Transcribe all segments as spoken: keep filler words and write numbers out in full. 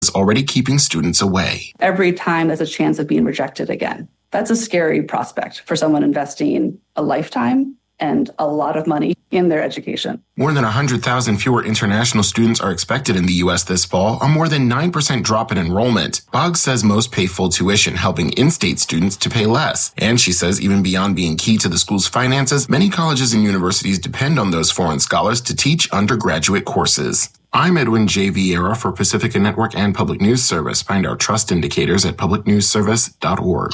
is already keeping students away. Every time there's a chance of being rejected again. That's a scary prospect for someone investing a lifetime and a lot of money in their education. More than one hundred thousand fewer international students are expected in the U S this fall, a more than nine percent drop in enrollment. Boggs says most pay full tuition, helping in-state students to pay less. And she says even beyond being key to the school's finances, many colleges and universities depend on those foreign scholars to teach undergraduate courses. I'm Edwin J. Vieira for Pacifica Network and Public News Service. Find our trust indicators at public news service dot org.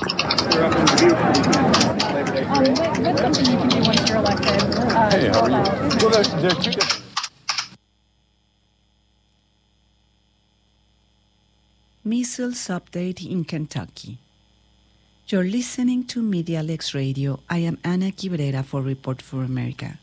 Hey, how are you? Well, there, there are two different... Measles update in Kentucky. You're listening to MediaLex Radio. I am Ana Cabrera for Report for America.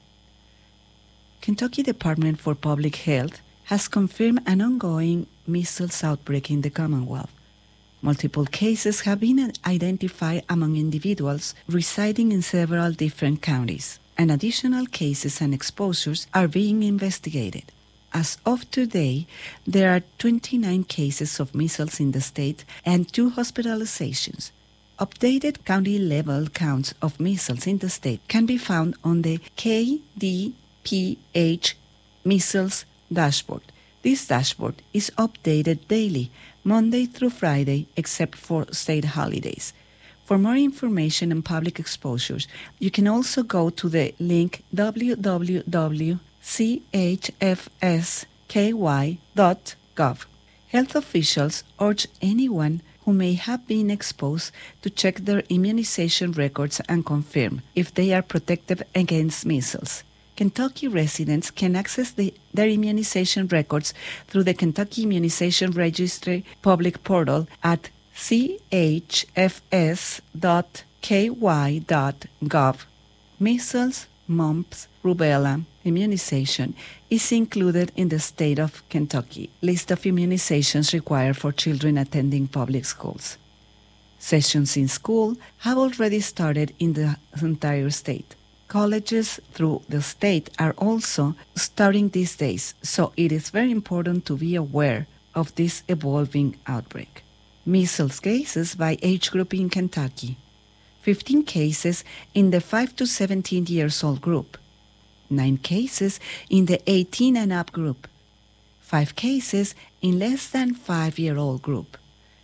Kentucky Department for Public Health has confirmed an ongoing measles outbreak in the Commonwealth. Multiple cases have been identified among individuals residing in several different counties, and additional cases and exposures are being investigated. As of today, there are twenty-nine cases of measles in the state and two hospitalizations. Updated county-level counts of measles in the state can be found on the K D P H Measles dashboard. This dashboard is updated daily, Monday through Friday, except for state holidays. For more information on public exposures, you can also go to the link w w w dot c h f s k y dot gov. Health officials urge anyone who may have been exposed to check their immunization records and confirm if they are protected against measles. Kentucky residents can access the, their immunization records through the Kentucky Immunization Registry public portal at c h f s dot k y dot gov. Measles, mumps, rubella immunization is included in the state of Kentucky list of immunizations required for children attending public schools. Sessions in school have already started in the entire state. Colleges through the state are also starting these days, so it is very important to be aware of this evolving outbreak. Measles cases by age group in Kentucky. fifteen cases in the five to seventeen years old group. nine cases in the eighteen and up group. five cases in less than five year old group.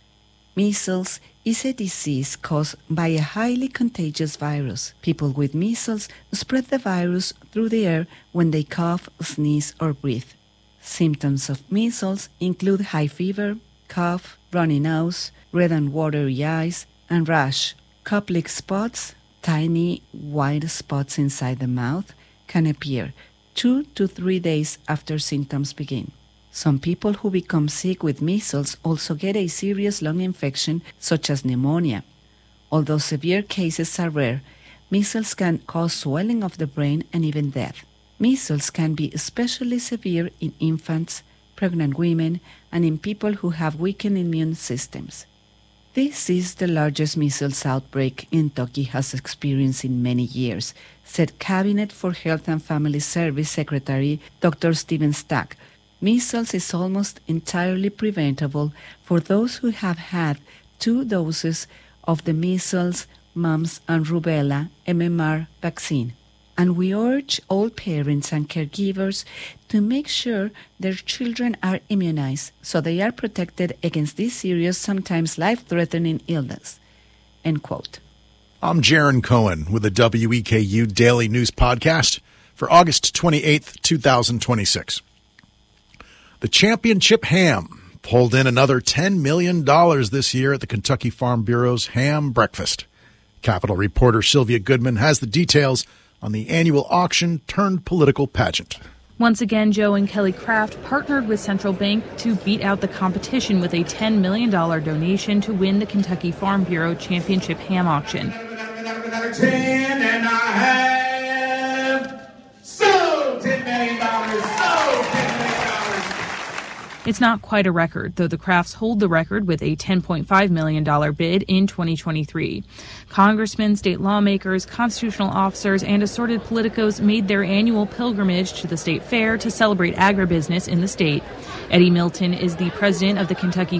Measles is a disease caused by a highly contagious virus. People with measles spread the virus through the air when they cough, sneeze, or breathe. Symptoms of measles include high fever, cough, runny nose, red and watery eyes, and rash. Cup-like spots, tiny white spots inside the mouth, can appear two to three days after symptoms begin. Some people who become sick with measles also get a serious lung infection such as pneumonia. Although severe cases are rare, measles can cause swelling of the brain and even death. Measles can be especially severe in infants, pregnant women, and in people who have weakened immune systems. This is the largest measles outbreak Kentucky has experienced in many years, said Cabinet for Health and Family Service Secretary Doctor Stephen Stack. Measles is almost entirely preventable for those who have had two doses of the measles, mumps, and rubella M M R vaccine. And we urge all parents and caregivers to make sure their children are immunized so they are protected against this serious, sometimes life-threatening illness. End quote. I'm Jaron Cohen with the W E K U Daily News Podcast for August twenty-eighth, twenty twenty-six. The Championship Ham pulled in another ten million dollars this year at the Kentucky Farm Bureau's Ham Breakfast. Capitol reporter Sylvia Goodman has the details on the annual auction turned political pageant. Once again, Joe and Kelly Craft partnered with Central Bank to beat out the competition with a ten million dollars donation to win the Kentucky Farm Bureau Championship Ham Auction. ten and I have sold ten million dollars, sold ten million dollars. It's not quite a record, though the Crafts hold the record with a ten point five million dollars bid in twenty twenty-three. Congressmen, state lawmakers, constitutional officers, and assorted politicos made their annual pilgrimage to the state fair to celebrate agribusiness in the state. Eddie Milton is the president of the Kentucky